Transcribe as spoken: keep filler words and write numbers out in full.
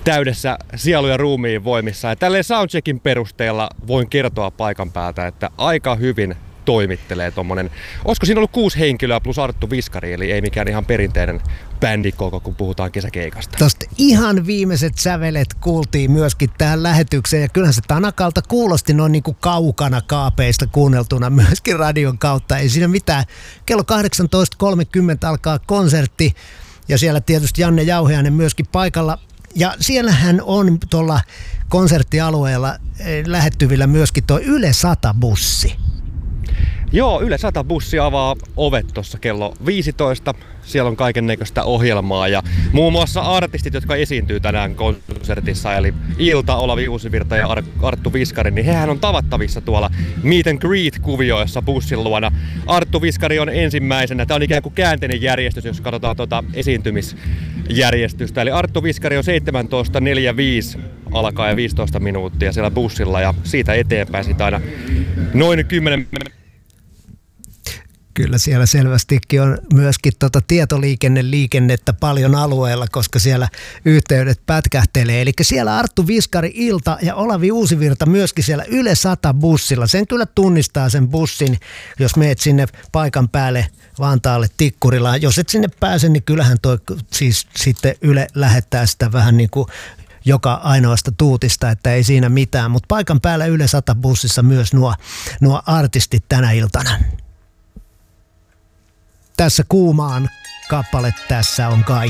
täydessä sielu- ja ruumiin voimissa. Ja tälleen soundcheckin perusteella voin kertoa paikan päältä, että aika hyvin toimittelee tommonen. Olisiko siinä ollut kuusi henkilöä plus Arttu Viskari, eli ei mikään ihan perinteinen bändikoko, kun puhutaan kesäkeikasta. Tosta ihan viimeiset sävelet kuultiin myöskin tähän lähetykseen, ja kyllähän se Tanakalta kuulosti noin niin kuin kaukana kaapeista kuunneltuna myöskin radion kautta. Ei siinä mitään. Kello kahdeksantoista kolmekymmentä alkaa konsertti, ja siellä tietysti Janne Jauhiainen myöskin paikalla. Ja siellähän on tuolla konserttialueella lähettyvillä myöskin tuo Yle sata-bussi. Joo, Yle sata-bussi avaa ovet tuossa kello viisitoista. Siellä on kaiken näköistä ohjelmaa ja muun muassa artistit, jotka esiintyy tänään konsertissa, eli Ilta, Olavi Uusivirta ja Arttu Viskari, niin hehän on tavattavissa tuolla Meet and Greet-kuvioissa bussin luona. Arttu Viskari on ensimmäisenä. Tämä on ikään kuin käänteinen järjestys, jos katsotaan tuota esiintymisjärjestystä. Eli Arttu Viskari on seitsemäntoista neljäkymmentäviisi alkaa ja viisitoista minuuttia siellä bussilla ja siitä eteenpäin sitä aina noin kymmenen. Kyllä siellä selvästikin on myöskin tuota tietoliikenneliikennettä paljon alueella, koska siellä yhteydet pätkähtelee. Eli siellä Arttu Viskari, Ilta ja Olavi Uusivirta myöskin siellä Yle sata-bussilla. Sen kyllä tunnistaa sen bussin, jos meet sinne paikan päälle Vantaalle Tikkurilaan. Jos et sinne pääse, niin kyllähän toi siis sitten Yle lähettää sitä vähän niin kuin joka ainoasta tuutista, että ei siinä mitään. Mutta paikan päällä Yle sata-bussissa myös nuo, nuo artistit tänä iltana. Tässä Kuumaan kappale, tässä on kaikki.